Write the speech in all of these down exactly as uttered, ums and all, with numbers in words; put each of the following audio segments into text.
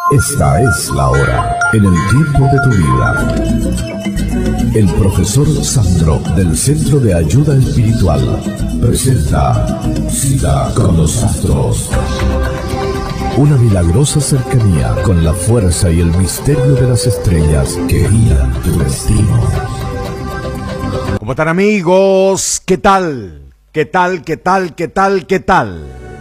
Esta es la hora, en el tiempo de tu vida. El profesor Sandro, del Centro de Ayuda Espiritual, presenta Cita con los Astros. Una milagrosa cercanía con la fuerza y el misterio de las estrellas que guían tu destino. ¿Cómo están, amigos? ¿Qué tal? ¿Qué tal? ¿Qué tal? ¿Qué tal? ¿Qué tal?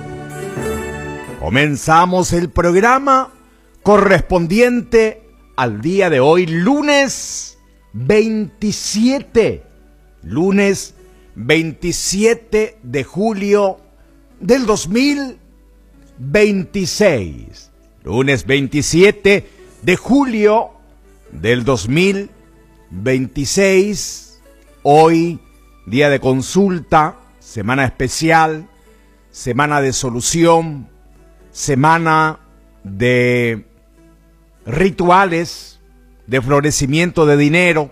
Comenzamos el programa correspondiente al día de hoy, lunes veintisiete. Lunes veintisiete de julio del dos mil veintiséis. Lunes veintisiete de julio del dos mil veintiséis. Hoy, día de consulta, semana especial, semana de solución, semana de rituales, de florecimiento de dinero,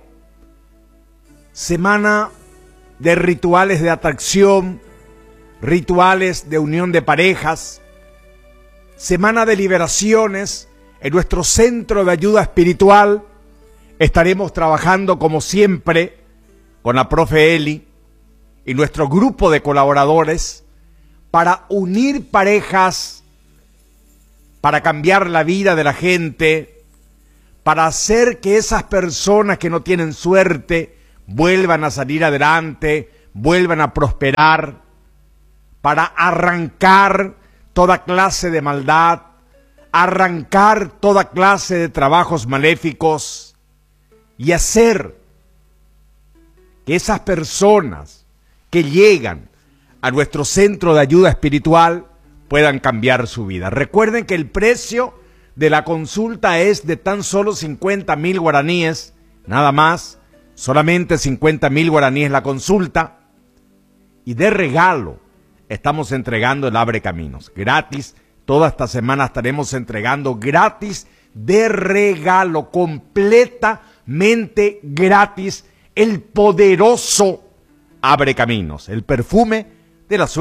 semana de rituales de atracción, rituales de unión de parejas, semana de liberaciones. En nuestro centro de ayuda espiritual estaremos trabajando como siempre con la profe Eli y nuestro grupo de colaboradores para unir parejas, para cambiar la vida de la gente, para hacer que esas personas que no tienen suerte vuelvan a salir adelante, vuelvan a prosperar, para arrancar toda clase de maldad, arrancar toda clase de trabajos maléficos y hacer que esas personas que llegan a nuestro centro de ayuda espiritual puedan cambiar su vida. Recuerden que el precio de la consulta es de tan solo cincuenta mil guaraníes, nada más, solamente cincuenta mil guaraníes la consulta, y de regalo estamos entregando el Abre Caminos, gratis. Toda esta semana estaremos entregando gratis, de regalo, completamente gratis, el poderoso Abre Caminos, el perfume de la suerte.